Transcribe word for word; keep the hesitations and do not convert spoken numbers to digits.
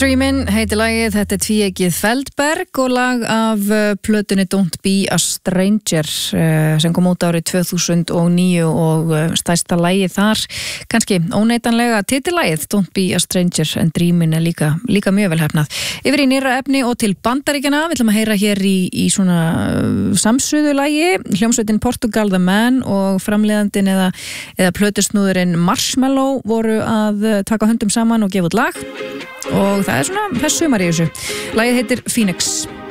Dreamin' heitir lagið, þetta er tvíeykið Feldberg og lag af plötunni Don't Be a Stranger sem kom út árið tvö þúsund og níu og stærsta lagið þar, kannski óneitanlega titillagið Don't Be a Stranger, en Dreamin' er líka, líka mjög vel hefnað. Yfir í nýra efni og til Bandaríkjanna, við ætlum að heyra hér í, í svona samsuðu lagi, hljómsveitin Portugal The Man og framleiðandinn eða, eða plötusnúðurinn Marshmello voru að taka höndum saman og gefa út lag. Og það er svona þess sumar í þessu. Lagið heitir Phoenix.